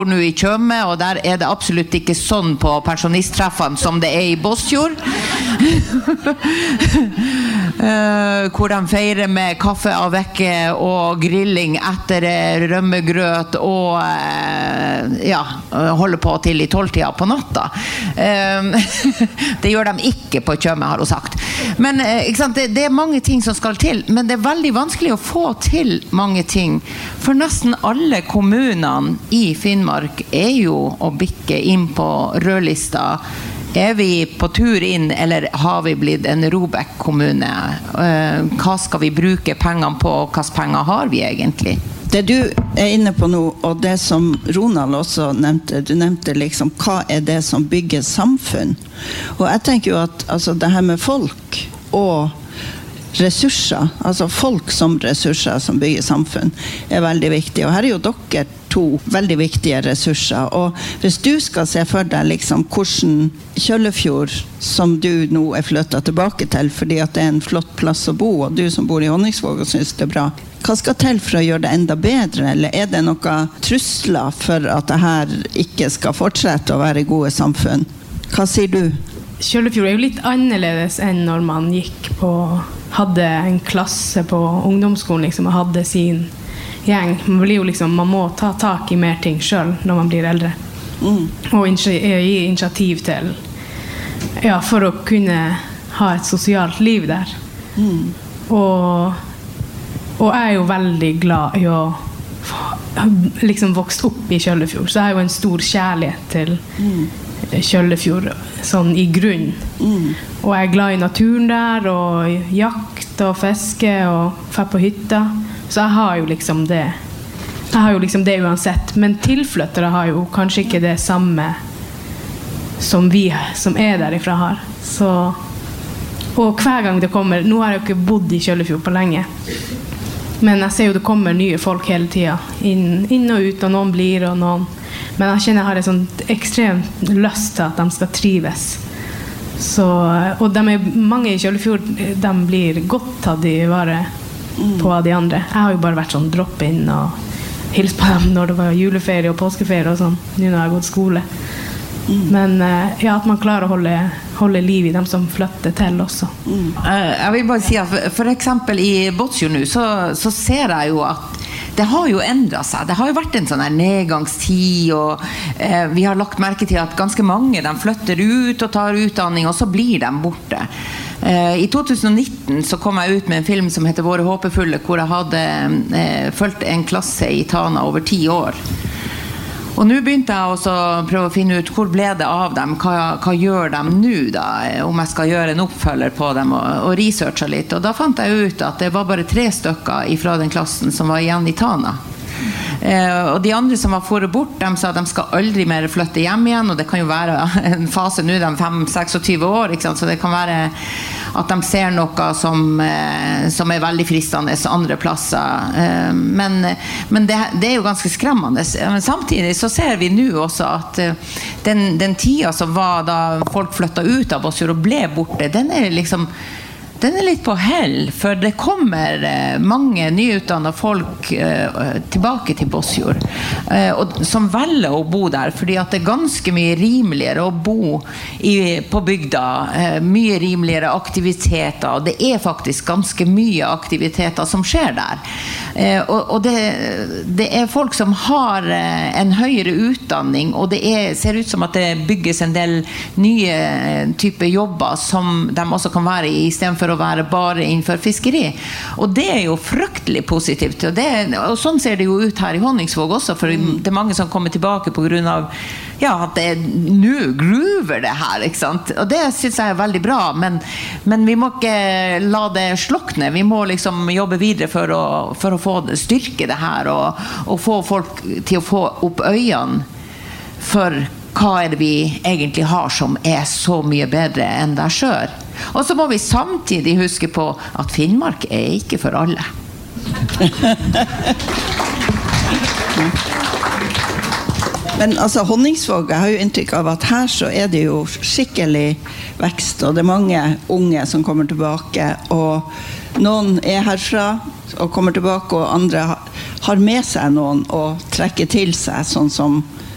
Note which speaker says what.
Speaker 1: nå I Tjøme, og der det absolutt ikke sånn på pensjonisttreffene som det I Båtsfjord. Hvor de feirer med kaffe av vekke og grilling etter rømmegrøt og holder på til I 12-tida på natta. Det gjør de ikke på Tjøme, har hun sagt. Men ikke sant, det mange ting som skal til, men det veldig vanskelig å få til mange ting, for nesten alle kommunene I Finnmark jo å bikke inn på rødlista. Vi på tur inn, eller har vi blitt en Robek kommune? Hva skal vi bruke pengene på, og hva penger har vi egentlig?
Speaker 2: Det du inne på nå, og det som Ronald også nevnte, du nevnte liksom, hva det som bygger samfunn? Og jeg tenker jo at altså, det her med folk og ressurser, altså folk som ressurser som bygger samfunn, veldig viktig. Og her jo dere to veldig viktige ressurser. Og hvis du skal se for deg liksom, hvordan Kjøllefjord, som du nå flyttet tilbake til, fordi at det en flott plass å bo, og du som bor I Honningsvåg og synes det bra, hva skal til for å gjøre det enda bedre? Eller det noen trusler for at det her ikke skal fortsette å være gode samfunn? Hva sier du?
Speaker 3: Kjøllefjord jo litt annerledes enn når man hadde en klasse på ungdomsskolen liksom, og hadde sin gjeng. Man må ta tak I mer ting selv når man blir eldre. Og gi initiativ til for å kunne ha et sosialt liv der. Og jeg jo veldig glad I å liksom vokst opp I Kjøllefjord, så jeg jo en stor kjærlighet til Kjøllefjord sånn I grunn. Og jeg glad I naturen der, og jakt og fiske og fer på hytta. Så jeg har jo liksom det. Jeg har jo liksom det uansett. Men tilflyttere har jo kanskje ikke det samme som vi som derifra har. Så, og hver gang det kommer, nå har jeg jo ikke bodd I Kjøllefjord på lenge, men jeg ser jo det kommer nye folk hele tiden, inn og ut, og noen blir, og noen. Men jeg kjenner jeg har et sånt ekstremt lyst til at de skal trives. Så, og mange I Kjøllefjord, de blir godt tatt I vare på de andre. Jeg har jo bare vært sånn drop-in og hils på dem når det var juleferie og påskeferie og sånn, nå når jeg har gått skole. Men at man klarer å holde liv I dem som flytter til også.
Speaker 1: Jeg vil bare si at for eksempel I Båtsfjord nå, så ser jeg jo at det har jo endret seg. Det har jo vært en sånn her nedgangstid, og vi har lagt merke til at ganske mange de flytter ut og tar utdanning, og så blir de borte. I 2019 så kom jeg ut med en film som heter Våre håpefulle, hvor jeg hadde fulgt en klasse I Tana over 10 år. Og nå begynte jeg også å prøve å finne ut hvor ble det av dem, hva gjør de nå da, om jeg skal gjøre en oppfølger på dem og researche litt. Og da fant jeg ut at det var bare 3 stykker fra den klassen som var igjen I Tana. Og de andre som var foret bort, de sa at de skal aldri mer flytte hjem igjen, og det kan jo være en fase nå, de 5-26 år, ikke sant? Så det kan være at de ser noe som veldig fristende andre plasser. Men det jo ganske skremmende. Men samtidig så ser vi nå også at den tida som var da folk flyttet ut av Båtsfjord og ble borte, den litt på hell, for det kommer mange nyutdannede folk tilbake til Båtsfjord, som velger å bo der, fordi at det ganske mye rimeligere å bo på bygda, mye rimeligere aktiviteter, og det faktisk ganske mye aktiviteter som skjer der. Og det folk som har en høyere utdanning, og det ser ut som at det bygges en del nye typer jobber som de også kan være I stedet for å være bare innenfor fiskeri. Og det jo fryktelig positivt. Og sånn ser det jo ut her I Honningsvåg også, for det mange som kommer tilbake på grunn av at det nå groover det her, ikke sant? Og det synes jeg veldig bra, men vi må ikke la det slokne. Vi må liksom jobbe videre for å få styrke det her, og få folk til å få opp øynene for hva det vi egentlig har som så mye bedre enn der sjør. Og så må vi samtidig huske på at Finnmark ikke for alle.
Speaker 2: Men altså Honningsvåg, jeg har jo inntrykk av at her så det jo skikkelig vekst, og det mange unge som kommer tilbake, og noen herfra og kommer tilbake, og andre har med seg noen og trekker til seg, sånn som